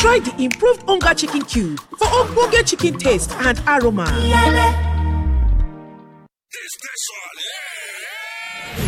try the improved Onga chicken cube for ogbonge chicken taste and aroma.